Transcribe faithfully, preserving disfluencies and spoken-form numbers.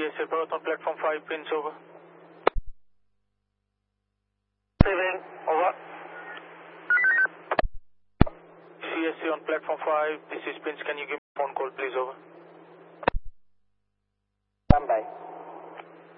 S A Bharat on platform five, Prince, over. Receiving, over. C S A on platform five, this is Prince, can you give me a phone call, please, over.